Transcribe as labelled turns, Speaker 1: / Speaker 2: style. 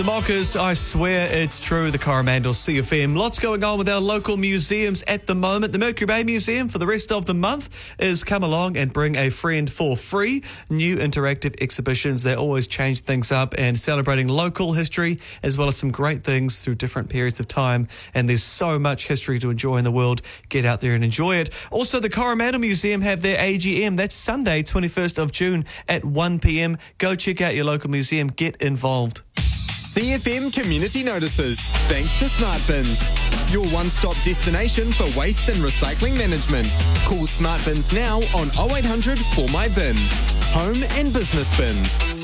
Speaker 1: The Mockers, I swear it's true, the Coromandel CFM. Lots going on with our local museums at the moment. The Mercury Bay Museum for the rest of the month is come along and bring a friend for free. New interactive exhibitions. They always change things up and celebrating local history as well as some great things through different periods of time. And there's so much history to enjoy in the world. Get out there and enjoy it. Also, the Coromandel Museum have their AGM. That's Sunday, 21st of June at 1 p.m. Go check out your local museum. Get involved.
Speaker 2: CFM Community Notices, thanks to Smart Bins. Your one-stop destination for waste and recycling management. Call Smart Bins now on 0800 4MyBin. Home and business bins.